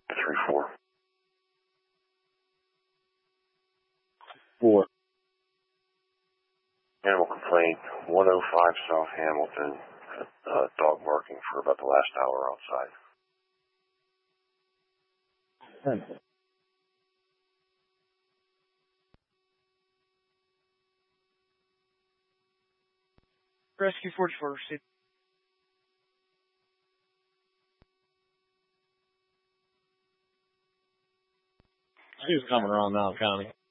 3-4. 4. Animal complaint, 105 South Hamilton. Dog barking for about the last hour outside. 10. Rescue 44, received. She's coming around now, County.